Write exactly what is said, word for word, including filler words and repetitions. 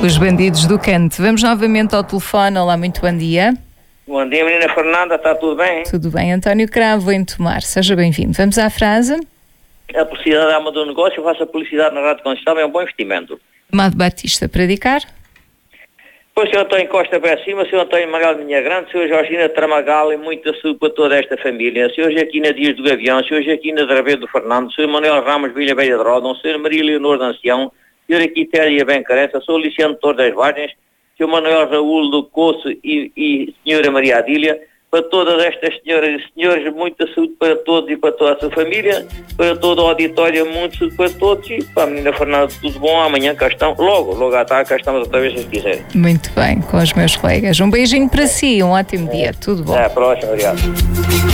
Os Bandidos do Cante. Vamos novamente ao telefone. Olá, muito bom dia. Bom dia, menina Fernanda, está tudo bem? Tudo bem, António Cravo em Tomar. Seja bem-vindo. Vamos à frase. A publicidade é alma do negócio, eu faço a publicidade na Rádio Conquistável, é um bom investimento. Amado Batista, para dedicar? Pois, senhor António Costa para cima, senhor António Magal Minha Grande, senhor Jorgina Tramagal e muita saúde para toda esta família, senhor Jaquina Dias do Gavião, senhor Jaquina Dravedo do Fernando, senhor Manuel Ramos Vilha Beira de Rodão, senhor Maria Leonor de Ancião, senhor Quitéria Bencarença, senhor Luciano Torres das Vargens, senhor Manuel Raul do Coço e, e senhora Maria Adília, para todas estas senhoras e senhores, muita saúde para todos e para toda a sua família, para todo o auditório, muita saúde para todos e para a menina Fernanda, tudo bom, amanhã cá estão, logo, logo à tarde cá estamos outra vez se quiserem. Muito bem, com os meus colegas. Um beijinho para si, um ótimo dia, tudo bom. Até a próxima, obrigado.